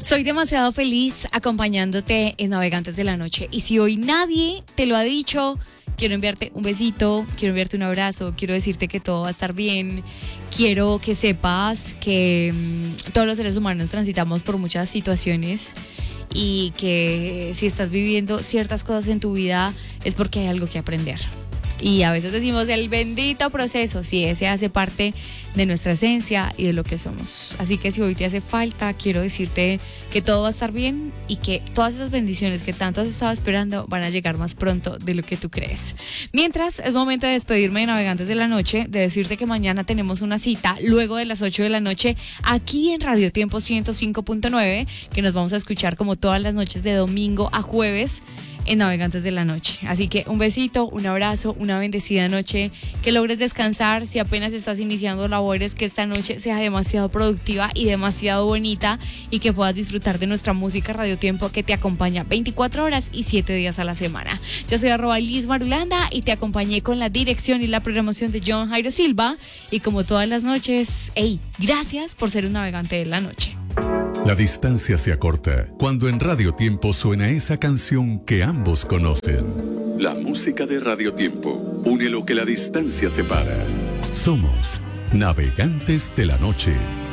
Soy demasiado feliz acompañándote en Navegantes de la Noche. Y si hoy nadie te lo ha dicho, quiero enviarte un besito, quiero enviarte un abrazo, quiero decirte que todo va a estar bien. Quiero que sepas que todos los seres humanos transitamos por muchas situaciones y que si estás viviendo ciertas cosas en tu vida es porque hay algo que aprender. Y a veces decimos el bendito proceso, sí, ese hace parte de nuestra esencia y de lo que somos. Así que si hoy te hace falta, quiero decirte que todo va a estar bien y que todas esas bendiciones que tanto has estado esperando van a llegar más pronto de lo que tú crees. Mientras, es momento de despedirme de Navegantes de la Noche, de decirte que mañana tenemos una cita luego de las 8 de la noche aquí en Radio Tiempo 105.9, que nos vamos a escuchar como todas las noches de domingo a jueves en Navegantes de la Noche. Así que un besito, un abrazo, una bendecida noche, que logres descansar. Si apenas estás iniciando labores, que esta noche sea demasiado productiva y demasiado bonita y que puedas disfrutar de nuestra música Radio Tiempo, que te acompaña 24 horas y 7 días a la semana. Yo soy @Liz Marulanda y te acompañé con la dirección y la programación de John Jairo Silva, y como todas las noches, gracias por ser un navegante de la noche. La distancia se acorta cuando en Radio Tiempo suena esa canción que ambos conocen. La música de Radio Tiempo une lo que la distancia separa. Somos Navegantes de la Noche.